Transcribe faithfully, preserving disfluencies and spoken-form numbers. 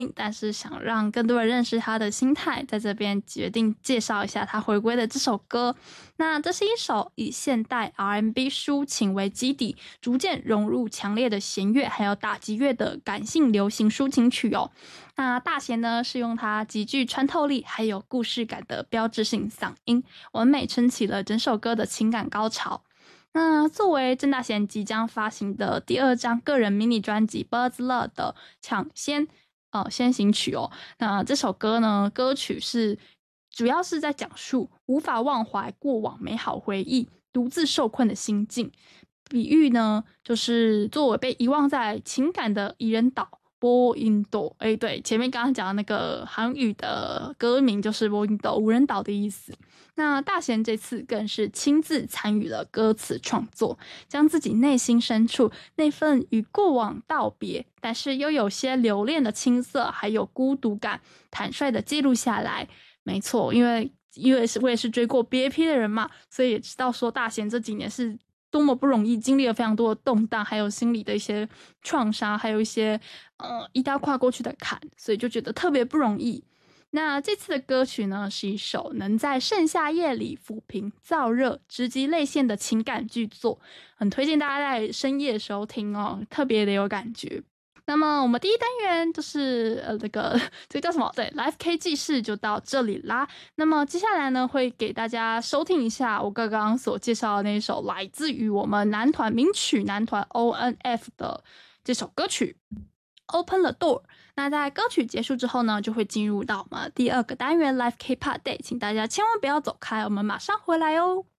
但是想让更多人认识他的心态，在这边决定介绍一下他回归的这首歌。那这是一首以现代 R and B 抒情为基底，逐渐融入强烈的弦乐还有打击乐的感性流行抒情曲哦。那大贤呢是用他极具穿透力还有故事感的标志性嗓音，完美撑起了整首歌的情感高潮。那作为郑大贤即将发行的第二张个人迷你专辑《Buzz Love》的抢先呃先行曲哦，那这首歌呢，歌曲是主要是在讲述无法忘怀过往美好回忆，独自受困的心境。比喻呢，就是作为被遗忘在情感的宜人岛。波音岛，哎，对，前面刚刚讲的那个韩语的歌名就是波音岛，无人岛的意思。那大贤这次更是亲自参与了歌词创作，将自己内心深处那份与过往道别，但是又有些留恋的青涩，还有孤独感，坦率的记录下来。没错，因为因为是我也是追过 B A P 的人嘛，所以也知道说大贤这几年是多么不容易，经历了非常多的动荡，还有心理的一些创伤，还有一些呃一刀跨过去的坎，所以就觉得特别不容易。那这次的歌曲呢，是一首能在盛夏夜里抚平燥热、直击泪腺的情感巨作，很推荐大家在深夜的时候听哦，特别的有感觉。那么我们第一单元就是呃，这个这个叫什么？对 ，Live K 记事就到这里啦。那么接下来呢，会给大家收听一下我刚刚所介绍的那一首来自于我们男团名曲男团 O N F 的这首歌曲 Open the Door。那在歌曲结束之后呢，就会进入到我们第二个单元 Live K Part Day， 请大家千万不要走开，我们马上回来哦。